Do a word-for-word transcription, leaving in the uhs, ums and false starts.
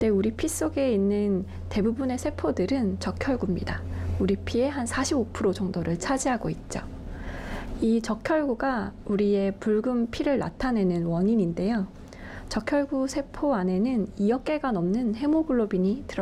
네, 우리 피 속에 있는 대부분의 세포들은 적혈구입니다. 우리 피의 한 사십오 퍼센트 정도를 차지하고 있죠. 이 적혈구가 우리의 붉은 피를 나타내는 원인인데요. 적혈구 세포 안에는 이억 개가 넘는 헤모글로빈이 들어